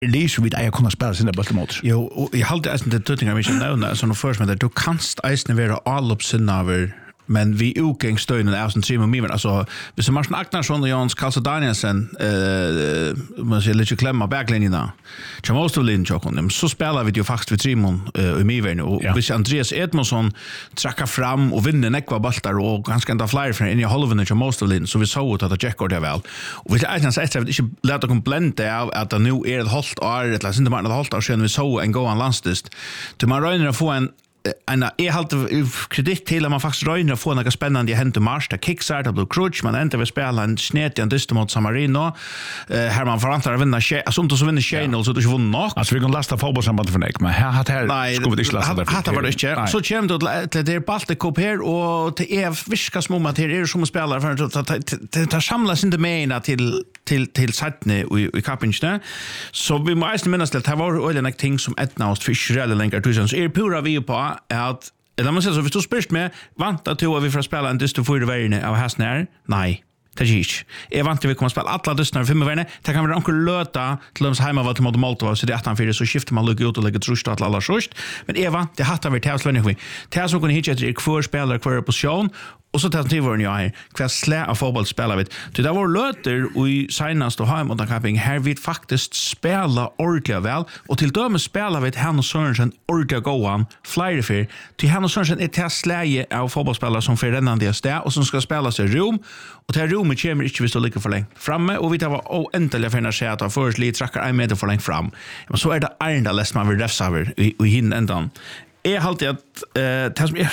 Lise vid jag kunna spela sina bollar Jo, och jag hade inte tuttingar vi ska nämna såna först men du kanst eisne vara all upp sinnaver men vi utgångsstöden är som 3 men alltså vi som Martin Agnarsson och Jans Karlsson Danielsen man ser lite klämma backlinjerna. Chamostolin chocken så spelar vi ju faktiskt vid Simon i Miven och hvis Andreas Edmondsson trackar fram och vinner näkva bollar och ganska ända flyr från in i halvan av Chamostolin så vi såg att Jack går väl. Och vi kan säga att det inte låter komplente av att det nu är ett halt år eller inte bara ett halt år sedan vi såg en gåan landstist. Du man räknar få en jag har kredit till att man faktiskt röjnar få något spännande hänt i mars. Det kicksart, det blir crutch, man inte vill spela en snet i en dyster mot Samarino. Här man förväntar att vinna alltså inte så vinner Shane så det är nog. Alltså vi kan lasta fotbollssambandet för dig, men här skulle vi inte lasta det. Här var det inte. Så kommer det är Baltic Cup här och det är viskas som att det är som spelare för att det samlas inte med till Sydney i Kapinchne. Så vi måste minnas att det var öliga ting som etna oss fiskar eller längre tusen. Så är pura vi på att eller man säger så, hvis du spyrst med vant att vi får spela en dyster fyra värjene av hästnär? Nej, det är inte. Jag vant att vi kommer att spela alla dysterna 5 värjene. Det kan vara onkel löta till dem hemma var till mot Moldova så det är 18-4 så skiftar man lugg ut och lägger trust att alla först. Men Eva, det hattar vi till Svennig. Det som kunde hitta ett kvar spelare kvar position. Och så tar det var jag här kvar slä av fotboll spelar vi. Det där var löter i senast och hem och där camping här vi faktiskt spela ordentligt väl och till döme spelar vi Hannes Sørensen ordentligt goan flyer för till Hannes Sørensen är det släge av fotbollsspelare som för redan det där och som ska spela sig rum och det rummet kommer inte vi står lika för länge framme och vi tar var oändliga för sig att först lite trackar 1 meter för länge fram. Men så är det ärenda läst man vill refsa över i hin ändan. Jag har alltid att det som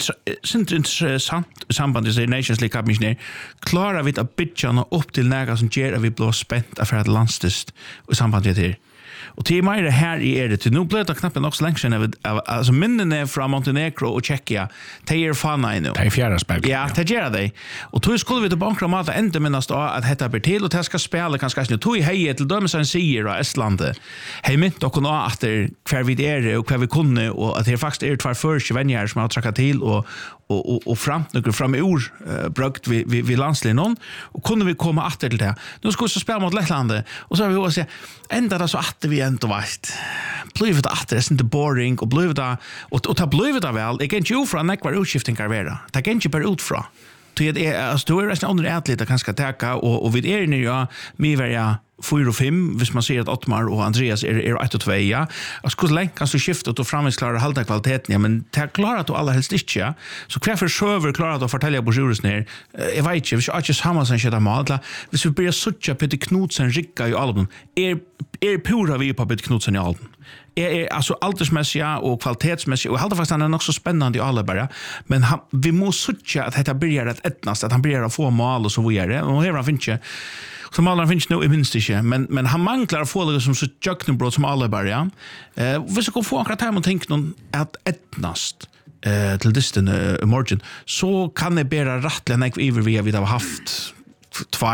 är intressant i samband med Nations League Cup klarar vi att bitcha upp till nära som ger att vi blir spänt för att landstist i samband med det. Och till mig är det här i det. Nu blir det knappt nog så länge sedan. Alltså minnen från Montenegro och Tjeckien. Det är fan nu. Det är fjärde spel. Ja, det gör det. Och då skulle vi till bankra mat ändå minnas då att detta blir till och det ska spela ganska snart. Tog hej till dömes en siger av Estland. Hej mitt och kunna att det kvar vi är och kvar vi kunde och att det faktiskt är två första vänner som har trackat till och fram i ord brukt vi landslinjen och kunde vi komma åter till det. Nu ska vi så spela mot Lettland och så har vi också säga ända det så att vi ändå vet. Blivit att det är inte boring och blivit det och ta blivit det väl. Det kan inte ju från nekvar utskifting karriär. Det kan inte bara ut från. Det är alltså då är det under atleter kanske täcka och vid är ni ja mig vara 4 och 5 hvis man ser att Ottmar och Andreas är 1 och 2 ja. Jag skulle länka kan så skifta och framklara halta kvaliteten ja men det klarar att alla helst inte ja. Så kvar för server klarar att fortälja på jurys ner. Jag vet inte, vi ska inte samma som skeda mal. Hvis vi börjar söka Peter Knudsen ricka i album är pura vi på Peter Knudsen i album. Är alltså aldersmässiga och kvalitetsmässiga och helt faktiskt han är nog så spännande i alla bara men vi måste söka att det börjar att ettnast att han börjar att få mål och så vidare och här han finns inte som alla finns nu i minst inte men han manglar att få det som så jöknbrott som alla bara vi ska få akkurat här man tänker någon att ettnast till distan margin så kan det bära rättliga när vi har haft 2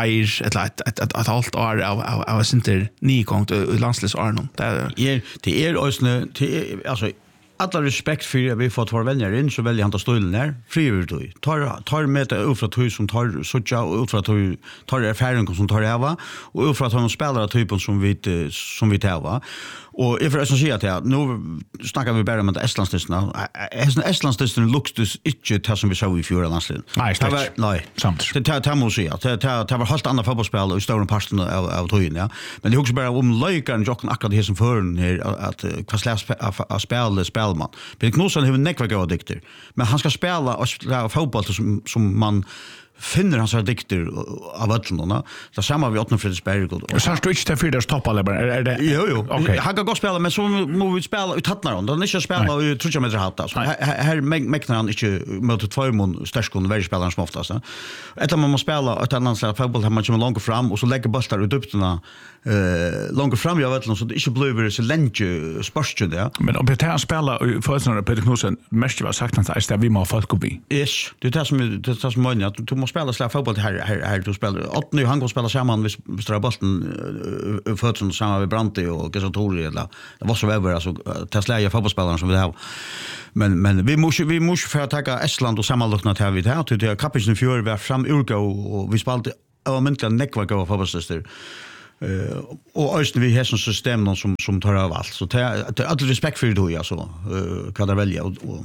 ett halvt år av center 9 gånger i landslagsåren. Det är alltså alla respekt för att vi får två vänner in så väljer han att stå där frivilligt tar med ut från hus som tar såcha och ut från tar erfarenhet som tar över och ut från att han spelar typen som vi tar va och jag får säga att nu snackar vi bara om att Estlandsdisten looks det inte det som vi såg i fjärde landslaget. Nej, samt. Det måste jag säga. Det var helt andra fotbollsspel i stora parten av tiden ja. Men det är också bara om löjkan och akkurat det som för här att vad slags spelar man. Peter Knudsen har nekva goda dikter. Men han ska spela och fotboll som man finner hans dikter av öllorna. Det samma vi åtna Fredriksberg och så står inte för det stoppa eller är det Jo. Okay. Han kan gå spela men så må vi spela ut hattnar då. Det är inte spela ut tror jag med hatta så här mäktar han inte mot 2 mån stärskon väldigt spelaren som oftast. Ett man måste spela ett annat slag fotboll har man ju långt fram och så lägger bollar ut uppna långt fram jag vet så det inte blir så länge sportje där. Men om Peter spelar för såna Peter Knudsen mest var sagt att det vi må folk bli. Yes, det är som man att du måste spela slag fotboll här du spelar. Att nu han går spela samman med Stora Bolten för som samma med Branti och Gasatori eller det var så över alltså Tesla fotbollsspelare som vi har. Men vi måste för att ta Estland och sammanlökna här vid här till kapitlen 4 var fram urgå och vi spelade av mentliga nekva gå fotbollslister. Och östen vi har som system som tar av allt. Så det är all respekt för det alltså kan det välja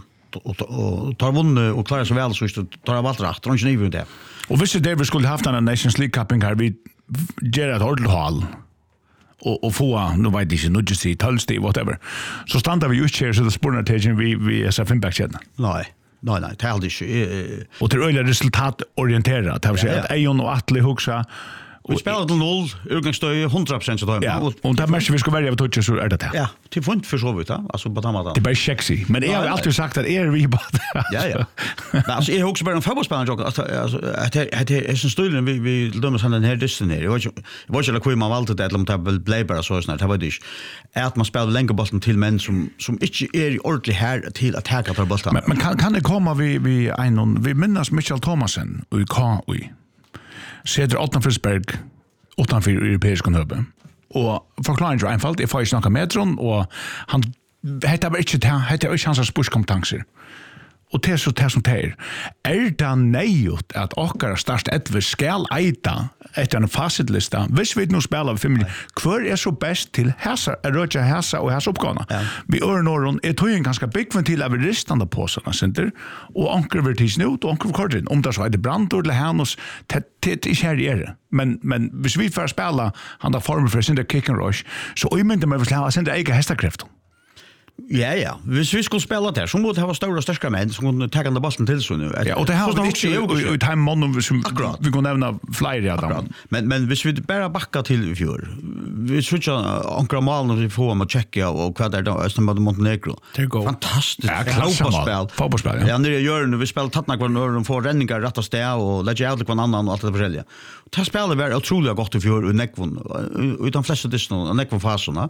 och tar vunnit och klarar sig väl så tar av allt rätt. Tror inte ni det. Och visst det vi skulle haft en Nations League Cup här vi ger ett ordentligt hall. Och få nu vet inte nu just i Tölstig whatever. Så standar vi just här så det spårar till vi SF backchecken. Nej, det är aldrig inte. Och det är öliga resultatorienterat. Det vill säga att Ejon och Atle huxa. Vi spelar till 0, utgångsstöj 100% så ja, och det mest vi ska välja vi touch så är det. Ja, till fint för så vet jag. Alltså på tamma. Det är bara sexy, men jag har alltid sagt att vi bara. Ja. Alltså jag också bara en fotbollsspelare alltså att det är så stolen vi dömer sån den här distan här. Jag vet inte hur man valde det eller om det blev bara så snart. Det var det att man spelar länge bollen till män som inte är ordentligt här till att attacka för bollen. Men kan det komma vi minnas Michael Thomasen och KI. Cedar Ottenfrisberg utanför europeiska nöbe. Och förklaringen är einfalt, jag får ju snacka med honom och han heter bara inte hans sportskompetenser. Och det är så det som det är det nejut att åkara starst Edvard skall eita efter en facitlista. Hvis vi nu spelar vi 5 kvar är så bäst till häsa, röja häsa och häsa uppgåna. Vi öronoron är tog en ganska big ventil av ristande på sådana center och anker vi till snut och anker vi kortin. Om det så är det brandor eller härnos det är här är det. Men hvis vi får spela han där former för sin kick and rush så ömynda med vi slå sin egen hästakräfter. Ja. Hvis vi skulle spela där så måste det ha stora starka män som kunde ta den bollen till så nu. Ja, och det har vi inte i time man som vi går nämna flyr ja. Men hvis vi bara backa till i fjör. Vi switchar ankra mål när vi får med Tjeckien och vad där då Östermaden Montenegro. Fantastiskt. Fotbollsspel. Ja, när det gör nu vi spelar tattna kvar när de får räddningar rätta städ och lägger ut kvar annan och allt det förälja. Det spelar väl otroligt gott i fjör och Nekvon utan flesta distan och Nekvon fasorna.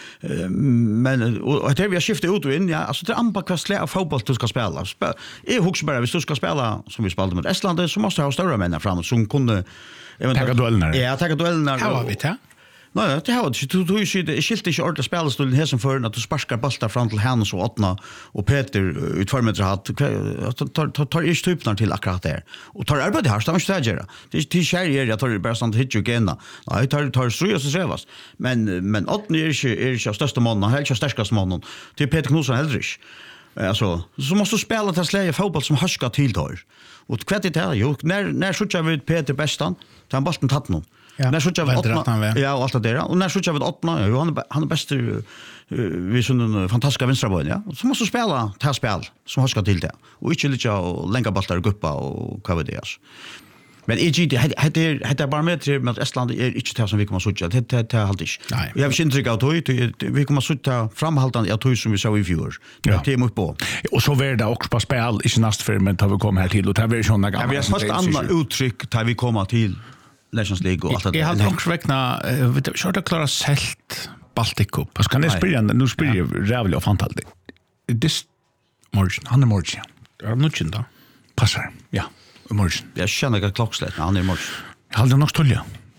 Men och det vi har skiftat ut och in ja alltså det är anpassat av fotboll du ska spela. Jag husar bara hvis du ska spela som vi spelade med Estland så måste ha stora män framåt som kunde ta duellerna. Ja, ta duellerna. Hur har vi det? Nej, det har du skilt inte ordentligt spelstolen här som för att du sparkar bollar fram till Hannes och Åtna och Peter ut 2 meter hatt tar i stupnar till akkurat där. Och tar arbete här stämmer stägera. Det är till kärger jag tar bara sånt hit ju gena. Nej, tar ströja så servas. Men Åtna är inte största mannen, helt inte starkaste mannen. Till Peter Knudsen Heldrich. Alltså så måste du spela till släge fotboll som harska till tar. Och kvättigt här ju när skjuter vi Peter bästan, tar han bollen tatt någon. Ja, när skjuter vi Åtna. Ja, allt det där. Och när skjuter vi Åtna, ja, han är bäst vi sån fantastiska vänsterboll, ja. Och så måste du spela ta spel som harska till det. Och inte lite och länka bollar guppa och vad det är. Men det är bara med att Estland är inte det som vi kommer att sucha. Det är alltid inte. Jag har intryck av att vi kommer att sucha framhaltande av tog som vi sa i fjör. Det är mycket på. Och så var det också på spel i nästa för men tar vi kommer här till och tar vi såna gamla. Vi har fast andra uttryck tar vi komma till Nations League och allt det. Jag har också räkna vet du kör klara selt Baltic Cup. Vad ska ni spela nu spelar jag rävligt och fantastiskt. Det Morgan, han är Morgan. Är nog inte. Passar. Ja. Morgon. Jag känner att klockslett han är morgon. Jag hade nog stolja.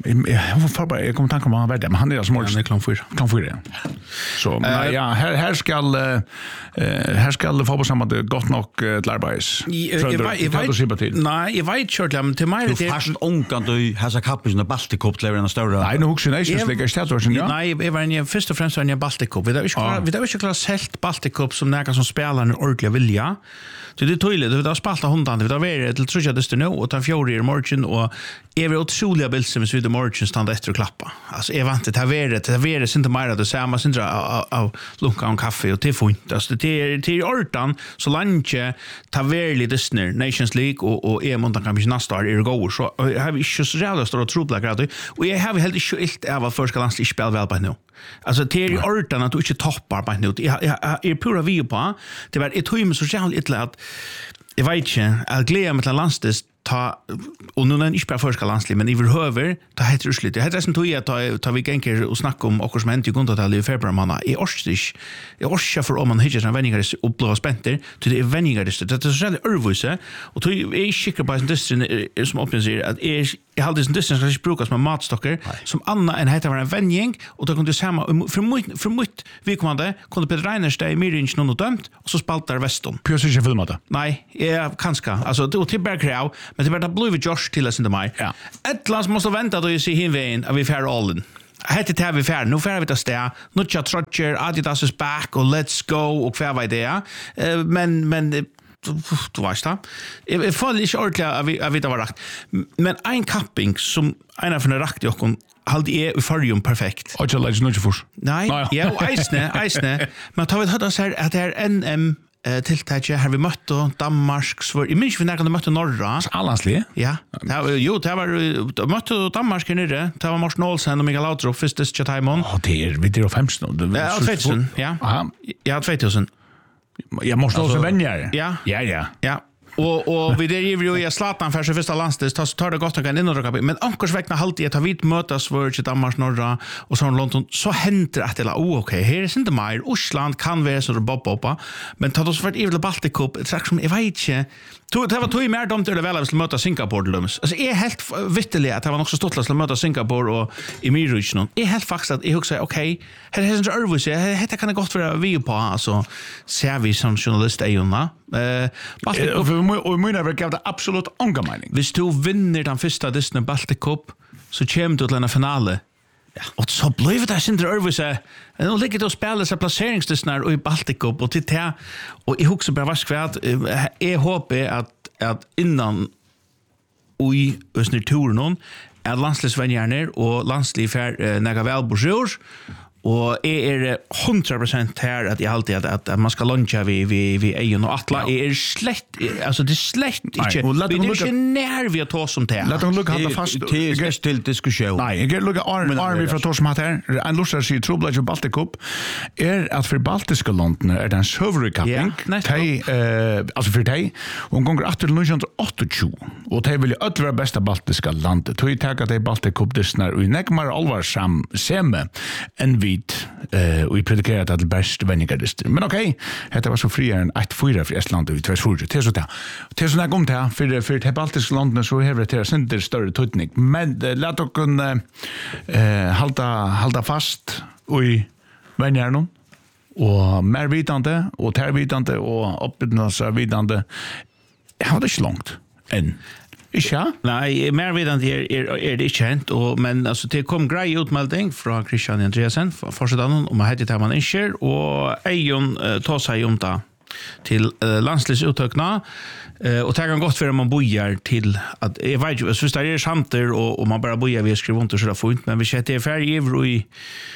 Jag kommer tanka om han var där men han är som morgon. Han är klan 4. Så ja, här ska fotbollssammanhang gott nog till arbets. Nej, jag vet kört men till mig det fast onkan du har så kappen och Baltic Cup lever en stor. Nej, nu husar Nations League status ja. Nej, jag var en först och främst en Baltic Cup. Vi har inte klara selt Baltic Cup som några som spelar en ordentlig vilja. Det är tydligt, det har spaltat hundan, det har varit till tror jag det nu och tar fjärde i morgon och är väl otroliga bilder som vid morgon standa efter och klappa. Alltså är vant det har varit inte mer det samma sin av lunka och kaffe och till fint. Alltså det är ortan så länge tar väl det snör Nations League och är montan kan vi nästa år är gå så har vi ju så jävla stora trubbelar grad och jag har helt inte av att förska landslag spel väl på nu. Alltså det är ortan att du inte toppar på nu. Jag är pura vi på det var ett hum så jävligt att jag vet inte att glädja med landstes ta och nu när inte bara förska landslig men överhöver ta heter det det heter som tog jag ta vi gänker och snacka om också som hänt i kontot i februari månad i årstis jag orskar för om man hittar såna vänningar uppleva spänter till det är vänningar det är så jävla örvuse och tog är skickar på en distans som öppnar att jag hade en distans ska brukas med matstockar som Anna en heter var en vänning och då kunde samma för mycket vi kunde Peter Reiners där i Mirinch någon dömt och så spaltar Weston. Pjösigt filmata. Nej, kanske alltså det till Bergkrav men det var det blivit Josh till oss inte mig. Ja. Ett land måste vänta då ju se hin vägen av vi fär allen. Hette det vi färd. Nu färd vi till steg. Nutja Trotcher, Adidas is back och let's go och kvar var det. Men du vet det. Jag får inte ordentligt att vi det var rakt. Men en capping som en av de rakt och hade är i förjum perfekt. Och jag lägger nog för. Nej, ja, och eisne. Men tar vi hade så här att det är NM tilltagge här vi mötte Danmark så i minst vi när kan mötte norra Allandslige. ja det var mötte Danmark nere det var Martin Olsen och Mikael Laudrup första chatimon Det är vi det 15 ja 2000 ja 2000 jag måste också vänja ja och vi det ger ju Zlatan för sig första landstis tar det gott att kan inåt men ankors vägna halt i att vi mötas för Danmark norra och så London så händer att det okej här är inte mer Island kan vara så boppa men tar oss för ett evil Baltic Cup ett slags som jag vet inte det var tog mer dumt det väl att möta Singapore lums alltså är helt vittelig att det var också stort att möta Singapore och i Mirror är helt faktiskt att jag också okej här är inte övervis det kan det gott för vi på alltså ser vi som journalist är ju och mina verkar gav det absolut ångermening. Hvis du vinner den första Disney Baltic Cup så kommer du till en finale. Ja. Och så blev det sin drömvise. Nu ligger det och spelar sig placeringsdisnar i Baltic Cup och till det och jag husar bara vad jag hoppas att innan i östnaturen är landslisvänjarna och landsliv näga välbosjur och är 100% här att jag alltid att man ska luncha vi Ejon och Atla är slätt alltså det slätt inte vi är inte när vi tar som det låt dem lucka hålla fast till diskussion nej jag lucka army för tos mat här en lustar sig trouble Baltic Cup är att för baltiska länderna är den sövre capping alltså för dig och gånger 1828 och det vill ju över bästa baltiska landet tog tag att det Baltic Cup dessnar i nekmar allvarsam semme en vi och vi predikerat att det bäst vännigadist. Men okej, det var så friare än 1-4 för Estland och vi tvärs fortsätt. Det är så där. Det är så där gomt här för det baltiska länderna så har det här inte större tydning. Men låt oss kunna hålla fast i vänjarna och mer vitande och tärvitande och uppbyggnadsvidande. Jag har det inte långt än. Ja. Nej, mer vidande är det inte känt men alltså det kom grej utmelding från Christian Andreasen försedan om att det man inte och Ejon tar sig om det till landslivsutökna och tar kan gott för man bojar till att jag vet ju så där är samter och man bara bojar vi skriver inte så där fint men vi sätter färger i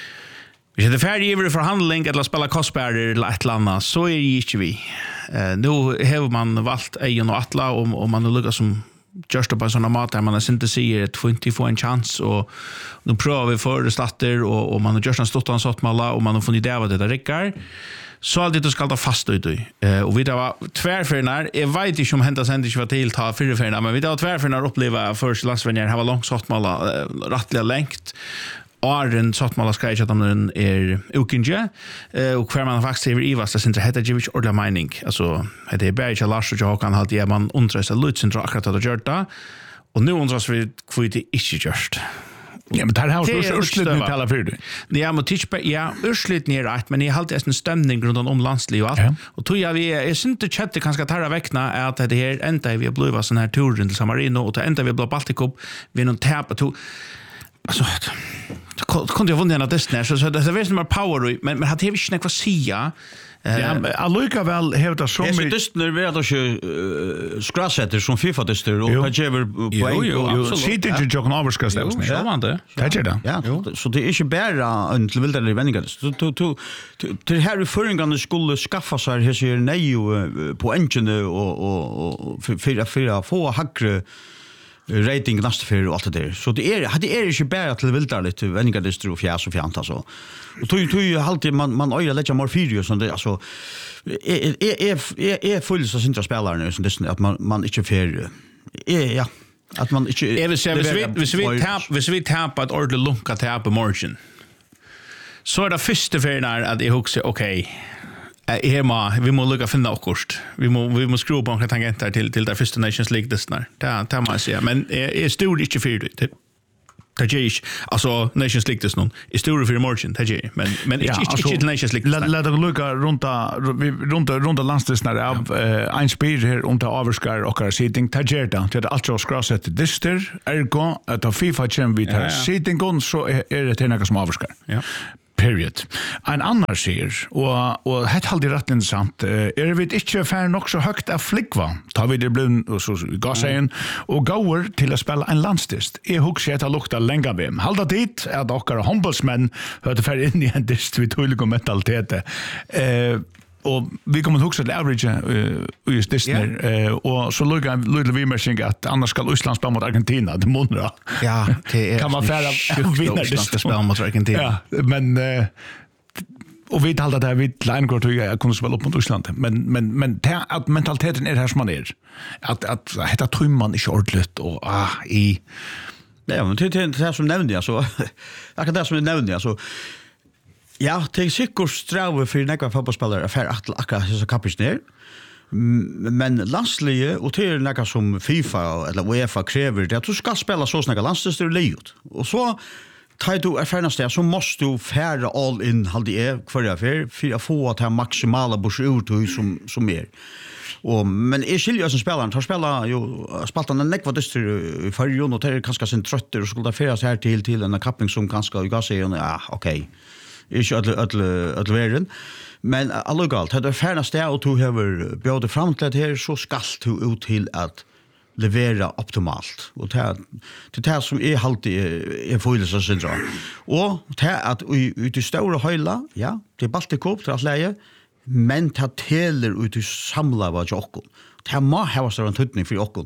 vi sätter färger i förhandling eller spela kostbärder eller ett landa så är det inte vi nu har man valt Ejon och Atla och man lyckas som just på såna mat där man har inte säger att få en chans och nu prövar vi för starter och man har just en stottan satt malla och man har funnit det vad det räcker så alltid det ska ta fast ut och vi det var tvärförnar jag vet inte om hända sen inte var till ta förförnar men vi det var tvärförnar uppleva först landsvänner har långt satt malla rättliga längt Arden Sottmala skrev att de är okinje och kvar man faktiskt är i vars det inte heter Jewish order mining alltså det är bara Lars och jag kan halt man undrar Lutzen akkurat att göra det och nu undras vi hur det inte görs. Ja, men det här är urslit nu talar för dig. Ja, men urslit ner rätt, men jag har alltid en stämning runt om landsliv och allt. Och tror jag vi är inte chatte kanske tarra veckna att det här ända vi har blivit sån här turen till San Marino och ända vi har blivit Baltic Cup vi någon tap to alltså kunde jag vunna den där så det är väl mer power men hade vi inte vad säga Alluka väl hävda som jag syns när vi då ju skrassetter som FIFA-tester och Pajever poäng sitter ju jocken överskast där så var det ja så det är inte bara en till vilda vänner till här förringarna skulle skaffa sig här ser nej poängen och för få hackre rating nästa för och allt det där. Så det är inte bara till vilda lite vännigadistro och fjärs och fjanta så. Och tog ju alltid man öra lägga mer fyrio så det alltså är full så syntra spelare nu så det att man inte för ja att man inte vi tap att ordla lunka tap på margin. Så det första för när att jag också okej. Vi må lukka finna okkurst. Vi må skruva på några tangenter till där första Nations League dessnar. Det man säger. Men är stor inte för det. Det ger ikke, altså Nations League det någon i stora för morgon det ger men inte till Nations League. Låt det lucka runt landstisnar av en spel här om det avskar och sitting det ger det alltså skrasset dyster ergo att FIFA champ vi tar sitting så är det något som avskar. Ja. Period. En annan ser, og het halde rett interessant, vi ikke færre nok så høgt av flikva, tar vi det blund, og så gasseien, og gauer til å spille en landstist. Jeg husker at det lukta lenga ved. Halda dit at okkar håndballsmenn hørte færre inn i en dist vi tålig om mentalitet. Og vi kommer huske til average i Disney og så lukka en lille vimersing at annars skal Island spela mot Argentina det måneder. Ja, det kan man färra vinna Island ska spela mot Argentina. Ja, men och vi talade där vid line går till jag kunde spela upp mot Island men att mentaliteten är här som man är. Att heter trumman inte ordentligt och i ja, men det som nämnde jag så akkurat det som nämnde jag så ja, det är säkert sträva för några fotbollsspelare för att akkurat så kapis ner. Men landslige och det är något som FIFA eller UEFA kräver det att du ska spela så snäga landslister leut. Och så tar du erfarenhet där så måste du färra all in halde för att få att ha maximala bors ut som är. Och men är skilja som spelaren tar spela ju spaltarna nekva dyster i förjon och det är kanske sin trötter och skulle färras här till en kapping som kanske jag säger ja okej. Ikke alle verden. Men allugalt, det færnast det, og du har bjødet fram til det her, så skal du ut til at levera optimalt. Og det er som er alltid følelsessyndrom. Og det at ut i store høyla, ja, det er Baltikop, det er alt leie, men det teler ut i samla var jokken. Det må ha større tydning for jokken.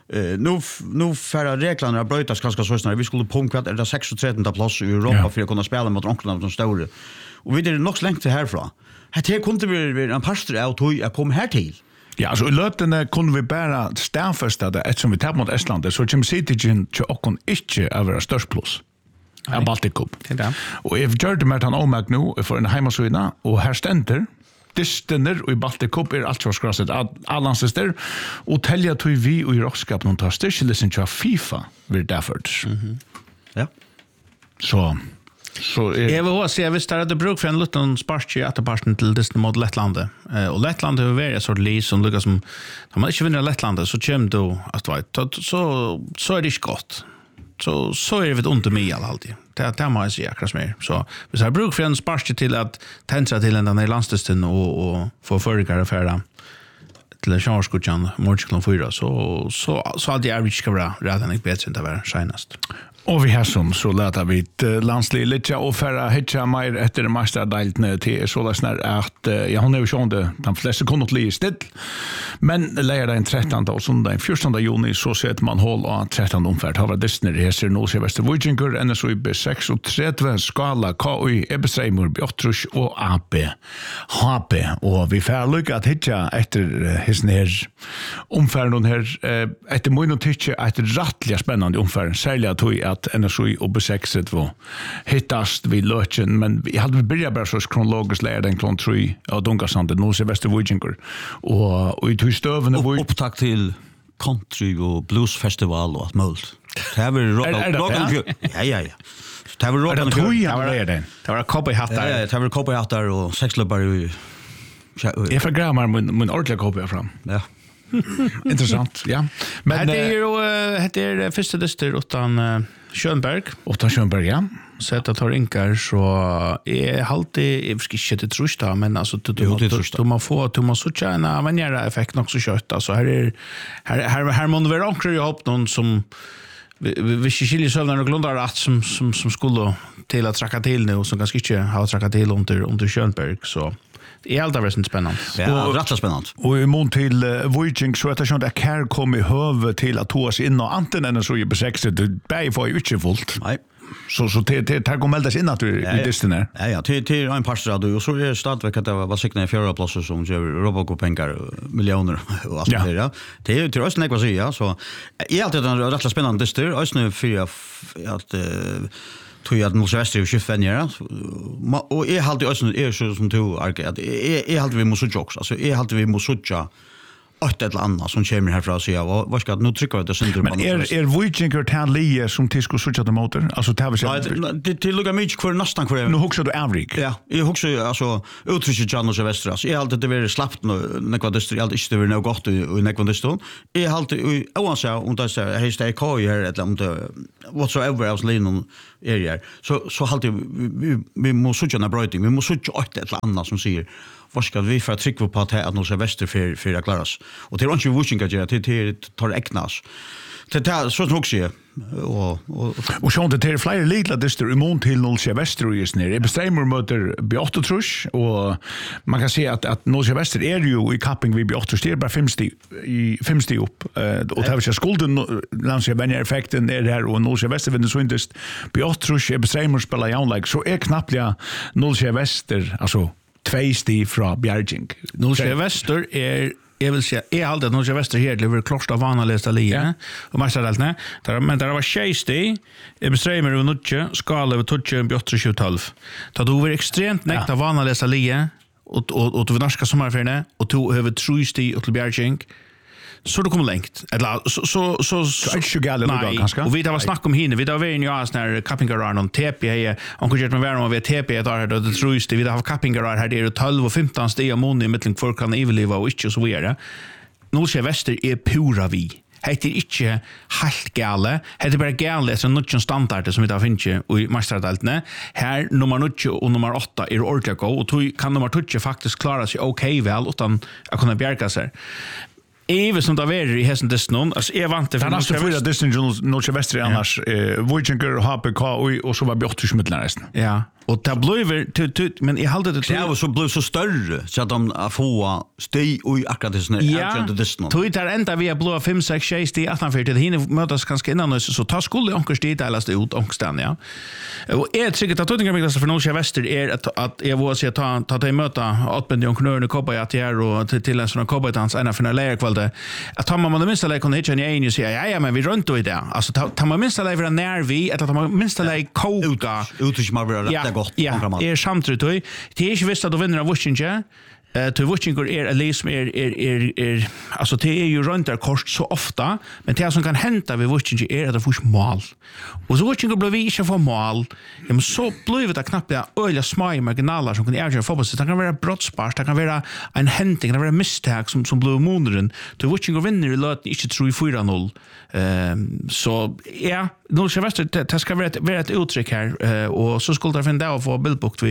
Nu färra reglerna brötas ganska så snart. Vi skulle punkt att det är 36:e plats i Europa för att kunna spela mot onkarna av de stora. Och vi är nog så långt härifrån. Här kunde vi en pastor av tog jag kom här till. Ja, alltså i löpten kunde vi bara stämfästa det eftersom vi tappade mot Estland så kommer Citizen till okon inte över störst plus. Av Baltikop. Och if Jordan med han omag nu för en hemmasida och här ständer Distener og i Baltikop alt for skrasset allansister og telja tog vi og i rockskap noen tar styrkelisen til FIFA vil derfor. Ja. Så jeg vil også si at hvis det er bruk for en liten spark i etterparten til Disney mot Lettlandet og Lettlandet vil være et sort lis som lukkar som når man ikke vinner Lettlandet så kommer du at så det ikke godt. Så är det ett ont med alltid. Det må jag säga akkurat mer. Så hvis jag bruk för en spark till att tända till den där landstisten och få förgare färda till en chanskutjan morgonklon 4 så alltid average ska vara redan inte bättre än det var senast. Og vi har som så leta vi landslig litt og færre hitja mer etter mesterdaltene til så løsner at ja, hun er jo sånn det de fleste kunne ikke lige still men leier den 13. og søndag 14. juni så setter man hold av 13. omfært har vært Disney heser nå ser Vester Vujingur NSO B6 og 30 skala KUI Ebestreimur B8 og AB HP og vi færre lykke at hitja etter hessen her omfæren her etter mye hitja etter rattelig spennende omfæren særlig at hun at NSI og B6 var hittast vid løtjen, men vi hadde börjat bara så kronologiskt lära den klon 3 av Dungarsandet, nå ser Vester Vujingur, og i tog støvende Upptakt till country og blues festival og alt möjligt. Det var rock. Ja. Det var rock. Det var cowboyhattar. Ja, det var cowboyhattar och sexklubbar i jag förgrämar min ordentliga cowboy fram. Ja. Intressant, ja. Men det är första dyster utan Schönberg. Utan Schönberg, ja. Så att tar inkar så är alltid jag ska inte trust då men alltså du man så tjäna vänjera effekt också kött alltså här måste vara ankrar jag upp någon som vi skiljer sövnar och glundar att som skulle till att tracka till nu och som ganska inte har trackat till under Schönberg så det är alltid väldigt spännande. Ja, rätt spännande. Och i mån till Vujing så att det sånt att Kär kom i höve till att ta oss in och antingen så ju på 60 bäj får ju inte fullt. Nej. Så det tar gå meldas in att du i Disney. Ja, till en parsrad och så är stadverk att det var säkert i fjärde plats som gör Robocop-pengar miljoner och allt det där. Det är till oss vad säga så är alltid en rätt spännande dyster och nu för att tror jag att Mosvester är skiftvänjare och är alltid också är så som du arke att är alltid vi måste jokes alltså är alltid vi måste ett eller annat som kommer härifrån och säger vad ska nu trycka det syndrom. Men Vikinger till lie som tisku sucha de motor. Alltså det har vi till lugga mycket för nästan kvar. Nu huxar du Avrik. Ja, jag huxar alltså uttrycket Janus och Västerås. Jag har alltid det var slappt när kvadristri alltid inte det var något gott i nekvandiston. Jag har alltid oavsett om det är hashtag KJ här eller om det whatsoever else linon area. Så alltid vi måste sucha bröting. Vi måste sucha ett eller annat som säger vad ska vi för att trycka på att Norge Väster för att klaras. Och det är inte Vikinger göra till tar äknas. Det så också jag och så det är flera lilla distrikt imot till Norge Väster just ner. Det bestämmer möter B8 och man kan se att Norge Väster är ju i capping vid B8 det är bara 50 upp och det har vi skulden landse vänner effekten är där och Norge Väster vinner så inte B8 är bestämmer spela jag like så är knappt Norge Väster alltså 2 steg från Bjärging. Norge Väster är jag vill säga är alltid Norge Väster här det var kloster vana lästa lia och mästaraltne där men där var 6 steg är bestämmer och nutche skala över touchen B8 ta då var extremt nekta vana lästa lia och till norska sommarferien och tog över 3 steg till Bjärging. Så det kommer längt. Eller så inte galen då kanske. Och vi har snackat om hinne. Vi har varit i oss när cappingarar någon TP här. Om kunde med vara med TP där det tror just vi har cappingarar här det är 12 och 15 steg om i mitten folk kan överleva och inte så vidare. Norge Väster är pura vi. Det är inte helt gale. Det är bara gale som nutchen standard som vi har finnit i mästardaltene. Här nummer 9 och nummer 8 är ordentligt gå och då kan nummer 10 faktiskt klara sig okej väl utan att kunna bjärka sig. Even som det var i hessen desnon, alltså jag vant det för nästa fyra destin Norge Väster annars Vikinger HPK och så var B8 mittelresten. Ja. Och det blev men jag hade det var så blev så större så att de få steg och akkurat det när jag desnon. Tog det ända vi blå 5 6 6 till 18 till hinner mötas kanske innan så ta skulle onkel steg delas det ut onksten ja. Och är säkert att tydligen mig för Norge Väster är att jag vill se ta det möta atbend jonknörne koppa att jag och till en sån koppatans ena för när kvalde att ta man minsta läge kan hitcha en ju säga ja men vi runt då i det alltså ta man minsta läge när vi att ta man minsta läge koka ut man vara gott. Ja, samtidigt då. Det är inte visst att du vinner av Vikinger. Till Vikinger är liksom är alltså det är ju runt där kort så ofta, men det som kan hända vid Vikinger är att det får mål. Och så Vikinger blir vi inte få mål. Ja, men så blir det knappt öliga små marginaler som kan erbjuda fotboll. Det kan vara brottspars, det kan vara en händning, det kan vara misstag som blir månaden. Till Vikinger vinner i löten inte 3-4-0. Så ja, Norge Väster det ska vara ett uttryck här och så skulle det finna att få bildbukt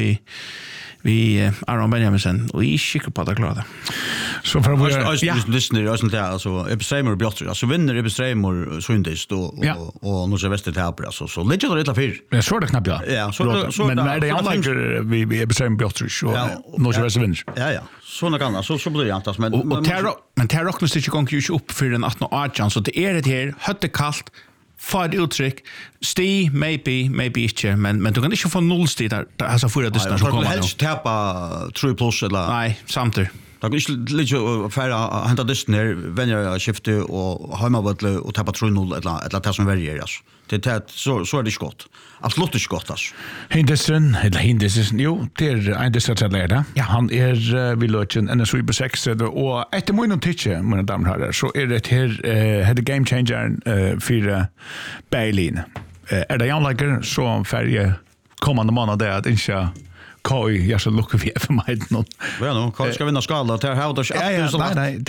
vi Aron Benjaminsen och i skickar på att klara det. Så för att lyssna och sånt där alltså Ebeströmer och Björn alltså vinner Ebeströmer Sundist och Norge Väster tävlar alltså så lägger det lite för. Men så är det knappt ja. Ja, så men när det är vi Ebeströmer Björn och Norge Väster vinner. Ja. Såna kan så blir det antas men men rocknas inte gång ju upp för den 18 år så det är det här hötte kallt för uttryck sti maybe inte men du kan inte få 0 sti där alltså för att det kommer helst tappa 3+ eller nej samtidigt då kan inte lite färra hända distner vänner skifte och hemmavattle och tappa 3-0 eller ta som väljer alltså det så är det skott absolut inte skott alltså Henderson jo det är en dessertlärda han är vid löchen NSU på 6 och efter mån och titche mina damer och herrar så är det här hade game changer för Berlin är det jag liker så färje kommande månad det att inte Koi, jag så luckar vi för mig någon. Ja, Koi ska vinna skala till här då. Nej,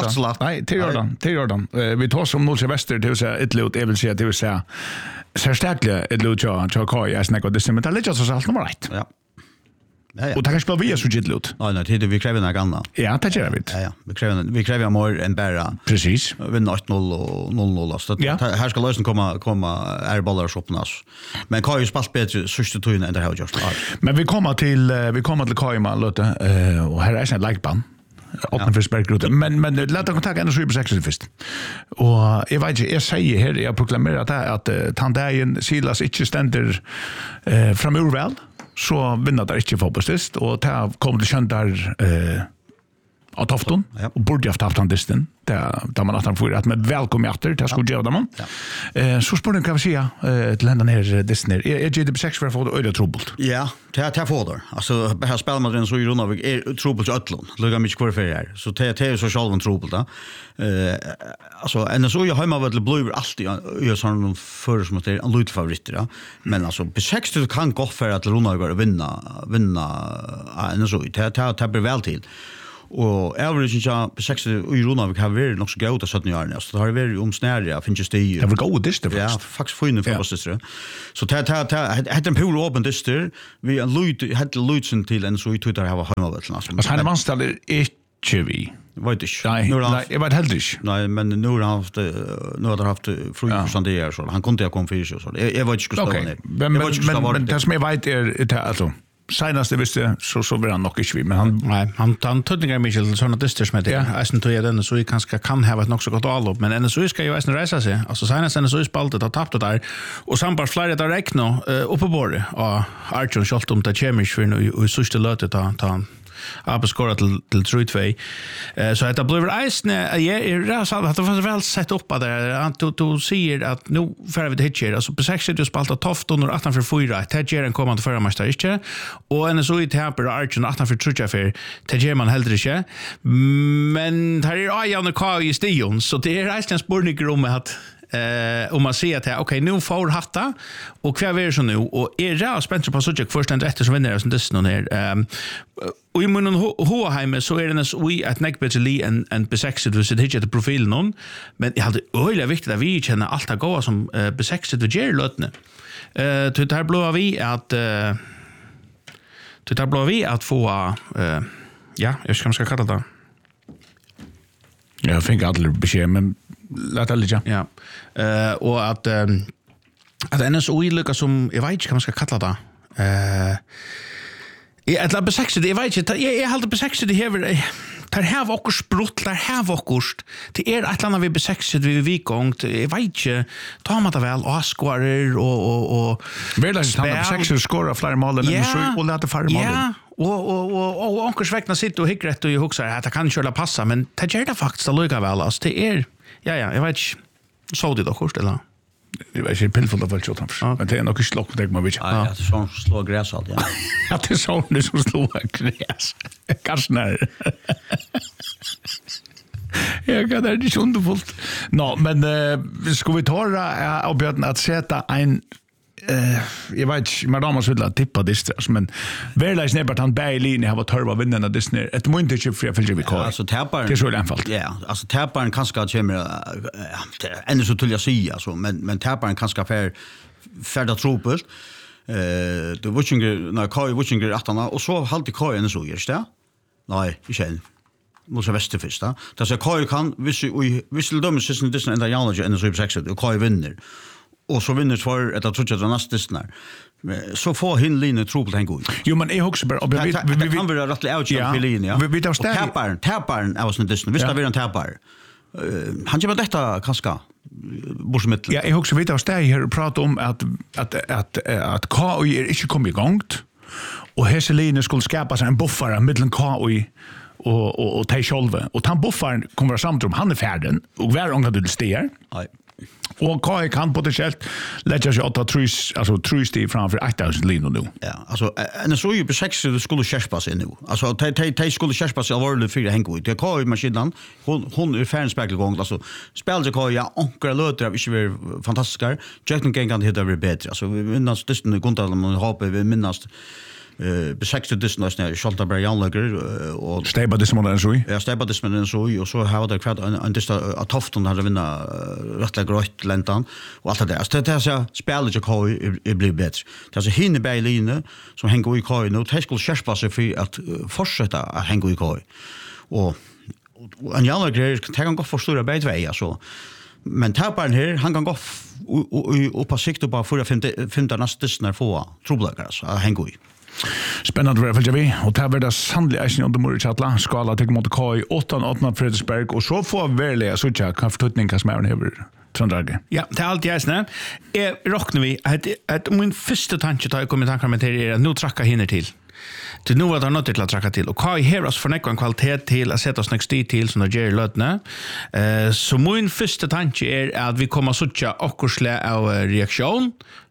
till Jordan. Vi tar som Norge Väster till så ett lot, jag vill säga till så särskilt ett lot jag Koi, jag snackar det som det lite så allt nummer 1. Ja. Och det kan spela via så gillt. Nej, det vi kräver några gamla. Ja, det gör vi. Ja. Vi kräver mer än bara. Precis. Vinna 8-0 och 0-0 så här ska lösen komma är shoppnas. Men Kai ju spelat bättre sista tiden än det har gjort. Men vi kommer till Kai man låter och här är en likeband. Åpne för spärkrutten. Men låt oss ta en så på 6 först. Och jag vet inte, jag säger här, jag proklamerar att Tandagen Silas inte ständer framur väl. Så vinner det inte fotbollstist och det kommer till kända av Tofton, och borde haft haft han disten, där man att får att med välkommen efter, det skulle göra man. Så spår den kan vi säga till hända ner disten. Är det besex för att få det öde trubbelt? Ja, det är fåder. Alltså, här spelar man den så i Runavik är trubbelt ödlån. Lugga mycket kvar för det här. Så det är så själv en trubbelt. Alltså, NSO jag hemma väl blir alltid jag sa någon för som att det är en lutfavoriter. Men alltså, besex det kan gå för att Runavik vinna NSO. Det blir väl till. Och average jag på 60 i Runavik har varit nog så gott att 17 år. Så det har varit omsnärliga, finns just det. Det var god dister faktiskt. Ja, faktiskt fint för oss dister. Så det hade en pool open dister. Vi hade lutsen till en så i Twitter har hemma väl. Alltså han manställer inte vi. Vet inte. Nej, jag vet heller inte. Nej, men nu har han haft fru förståndiga så han kunde komma för så. Jag vet inte skulle stå ner. Men det som jag vet är alltså senast det visste så var han nog inte vi, men han tydligen Michael såna dister som heter Eisen tog den så kanske kan ha ett nog så gott allop, men NSO ska ju Eisen resa sig. Alltså senast NSO spaltet har tappat där och sambar flera där räkna upp på bordet och Archon skott om det chemisch för nu och sista lötet ta Abskora till 3-2. Så det blev Eisen att det var väl sett upp där du säger att nu för vi hitcher alltså på 60 du spalta Tofton och 18 för 4 Tedger en kommande förra mästare inte och NSO i Tamper och Archon 18 för 3 för Tedger man heller inte men här är Ajan och K i stion så det är Eisen spårning om att om man ser att okej nu får hatta och kvar är det så nu och är det spänt på subject först and efter som vinner som det någon här och i munnen Hoheim så är det nästan vi att neckbetterly en besexet vi sitter inte profil någon men jag hade öliga viktigt att vi känner allt att gå som besexet vi ger lötne till där blåa vi att få ja jag ska kalla det jag fick aldrig besked men låt det ligga. Ja. Och att NSO lyckas som jag vet inte vad man ska kalla det. Jag är besexet, jag vet inte, jag är helt besexet det här och sprott, det här och det är ett annat vi besexet vi vikångt, jag vet inte, tar man det väl, skårer och Verkligen han besexet skårar flera mål än så och låter färre mål. Ja. Och onkers väckna sitter och hickrätt och huxar att det kan köra passa men det gör det faktiskt lika väl alltså det är ja jag vet inte så det då kort eller det var inte pillfullt av allt utanför men det är nog slock det man vet ja det som slår gräs allt ja att det så det som slår gräs kanske när jag kan det är underfullt men ska vi ta uppgiften att sätta en jag vet inte, madamma skulle ha tippat distras, men verkligen snäppart han Berlin har törva vinnarna Disney. Ett måste inte för följa vi kvar. Alltså tappar. Det är så enkelt. Ja, alltså tappar kanske kommer ändå så till jag säga alltså, men tappar kanske färda trubbel. Det watching när Kai watching attarna och så halt Kai än så just det. Nej, inte än. Måste väster första. Det så Kai kan visst de syns Disney ända Janne än så 6 och Kai vinner. Och så vinner för att jag tror att det nästa snär. Så får hinline trubbel hänga ut. Jo men är också bara vi kan vara rätt out i linjen ja. Vi tar tapparen av sån Disney. Visst har vi en tappar. Han gör detta kanske borsmittel. Ja, jag också vet att steg här prata om att KI är inte kommit igång och Hesseline skulle skapa sig en buffare mellan KI och tej själva och han buffaren kommer vara samtrum han är färdig och var ångar du stiger. Nej. Och KI kan potentiellt lägga sig 8-3 alltså 3 steg framför 8000 linor nu. Ja, alltså en så ju på 6 skulle skärpa sig nu. Alltså tej skulle skärpa sig allvarligt för hänga ut. Det KI maskinen hon är färnspegelgång alltså spelar KI ja onkel låter av inte vara fantastiska. Jackson kan hitta det bättre. Alltså vi minns det nu kontra man hoppa vi minns besexte distans när Schalterberg Janlager och Steba distans så. Ja, Steba distans så och så har det kvar en dista att Tofton hade vinna rättla grött läntan och allt det där. Så det är så spelet jag har blir bättre. Det är så hinne Berlin som hänger i KI nu. Det skulle skärpa sig för att fortsätta att hänga i KI. Och en Janlager kan gå för stora bättre alltså. Men tapparen här han kan gå och på sikt bara för att finna nästa när få trubbelagar så hänga i. Spännande för följa vi och tar det sannliga isen under Murichatla skala till mot KI 8-8 Fredriksberg och så får verkligen så jag kan förtutningar som är över Trandrage. Ja, det är allt jag snä. Rocknar vi att min första tanke tar jag kommer tankar med till er nu tracka hinner till. Till nu var det något till att tracka till. Och KI här oss för en kvalitet till att sätta oss nästa tid till som det ger lötna. Så min första tanke är att vi kommer att söka akkursle av reaktion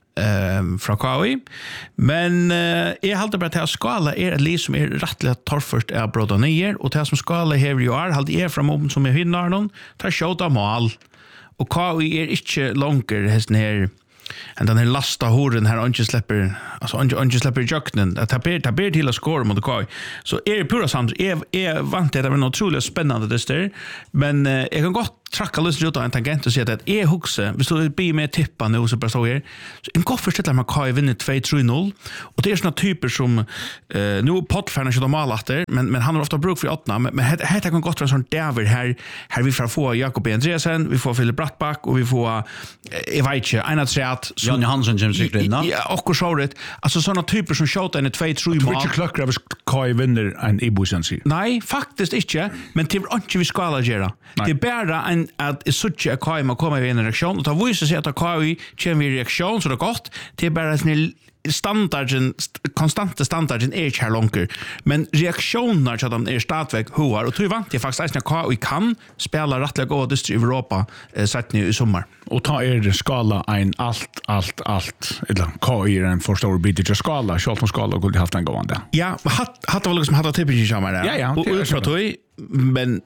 från KI. Men jag håller bara att skala är ett liv som är rättligt torrförst av bråda nyer. Och det som skala här i år håller jag fram som jag hinner någon. Tar skjuta mål. Och KI är inte långer hästen här. Och den här lasta horen här inte släpper jöknen att ta ber till att skåra mot KI. Så är det pura samt är vant det är en otroligt spännande det där. Men jag kan gott tracka lust ut en tangent och säga att är huxa vi står be med tippa nu så bara så här. Så en god förställa man KI vinner 2-3-0 och det är såna typer som nu pottfärna så normalt efter men han har ofta bruk för 8 men det kan gott vara sån där här vi får få Jakob Andreasen, vi får Filip Brattback och vi får Evaiche Einatreat Jan Hansen som cyklar in. Ja, och så rätt. Alltså såna typer som skjuter en 2-3 mål. Vilket klockar av KI vinner en Ibusensi? Nej, faktiskt inte, men det är inte vi ska alla göra. Det är bara en att sucha att KI må komma i en reaktion och ta visar sig att KI kommer i reaktion så det är gott. Det är bara en standarden konstanta standarden är inte här långt men reaktionerna så de är stadväg hur och tror vant jag faktiskt att KI kan spela rättliga goda i Europa sett nu i sommar och ta skala en allt eller KI är en för stor bit till skala själv skala och haft en gående. Ja, hade väl liksom hade typiskt samma där. Ja, och ut från men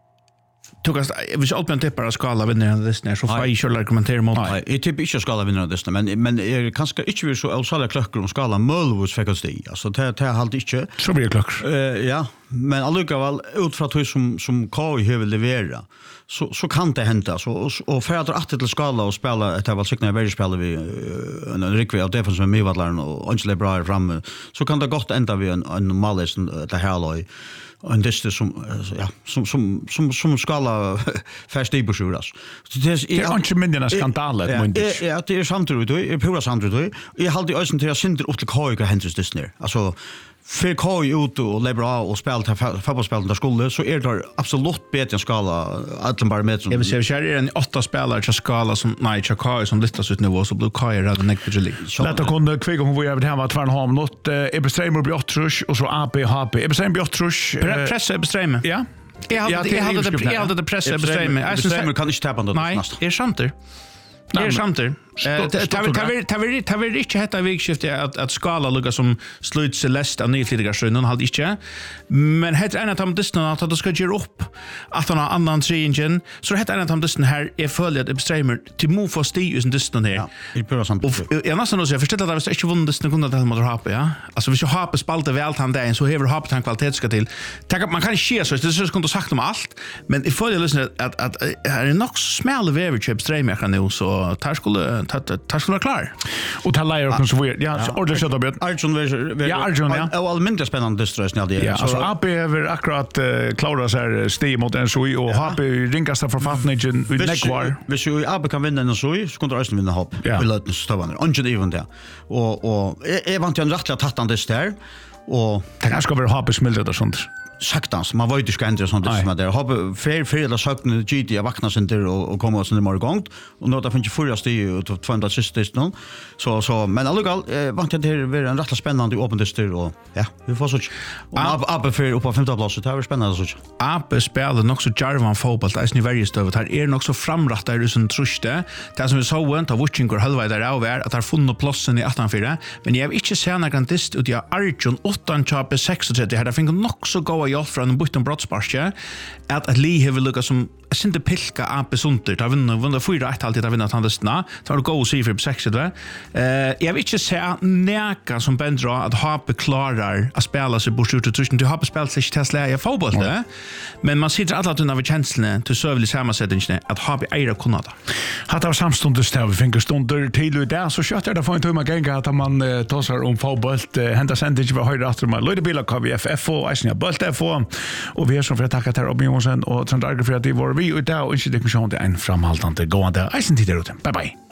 Tukas vi ska alltid tippa skala vinner det där så får jag ju argumentera mot. Nej, jag tippar inte skala vinner det men är kanske inte vi så allsala klockor om skala Mölvus fick oss det. Alltså det har halt inte. Så blir det klockor. Ja, men allukavall ut från hur som KI har leverera. Så kan det hända så och för att till skala och spela ett av signa väldigt spelar vi en riktig av defensiv med Mivadlaren och Angela Brar framme så kan det gott ända vi en normalen det här en diste som skala fast i besjuras. Det är inte mindre skandalet myndigt. Ja, det är samtidigt det är pura samtidigt. Jag hade ju ösen till att synda upp till KI händes det ner. Alltså för KI ut och lebra och spela fotbollsspel där skulle så är det absolut bättre än skala alla bara med. Jag vill säga kör är en 8 spelare till skala som nej KI som listas ut nivå så blir KI rädd negativt. Låt oss kunna kvicka hon var över här var tvärn ha något Ebestreimer Bjotrush och så AP Ebestreimer Bjotrush pressa Ebestreimer. Ja. Jag hade det pressa Ebestreimer. Ebestreimer kan inte tappa något. Nej, är sant det. Det är sant det. Det var inte hetta vikskifte att skala lukka som slut Celeste av nyflyttigarsrön någon hade inte. Men heter en av de distan att det ska göra upp att han har annan treingen så heter en av de distan här är följd att Ebestreimer till mo för stig usen distan här. Ja, det är pura sant. Jag nästan också jag förstår att det inte vunnit distan kunde att man har ja. Alltså vi ska ha på spalta väl han där så har vi ha på kvalitet ska till. Man kan inte så det är så kunde sagt om allt men i följd lyssna att är nog smäll över Ebestreimer kan nu så tar skulle vara klar. Och ta lära oss så vi ja ordentligt så då Arjun ja. Och allmänt spännande distress när det ja alltså AP över akkurat klara så här stig mot en så och HP ringas där författningen i Nekvar. Vi så AP kan vinna en så kunde Arsenal vinna hopp. Vi låter stövande. Ungen even där. Och är vant en rättligt tattande där och det kanske ska vara HP smälter och sånt. Saktans, man var ju inte skändigt sånt som där. Har för eller sagt när GT vaknar sen där och kommer oss när morgon och nå där finns ju förra steg ut 200 sististen. Så men allgal vant jag det blir en rätt spännande öppen dyster och ja, vi får så AB för upp på 5:e plats det är spännande så. AB spelar nog så jarvan fotboll där är väldigt stövet här är nog så framrätt där som truste. Det som vi såg inte av Watchinger halva där av är att har funnit platsen i 18-4 men jag vill inte se några grandist ut jag Arjun 8 36 det här finns nog så gå jag från en button brottsparske att Lee har lucka som inte pilka AP sunter ta vinna 4-1 alltid ta vinna tandestna tar gå och se för 6 det. Jag vill inte se näka som bändra att HP klarar att spela sig bort ut utrustning till HP spelar sig Tesla i fotboll det. Men man sitter alla tunna vid känslan till sövlig sammansättningen att HP är att kunna det. Hade av samstundes där vi fick stunder till det så kött det får inte hur man gänga att man tassar om fotboll hämta sen det var höjda att man löjde bilar KVFF och Asnia Bolt och vi är som för att tacka till Robin Johansson och Trond Arger för att det var vi och idag och inte det kan en framhaltande gående. Eisen tid där ute. Bye bye.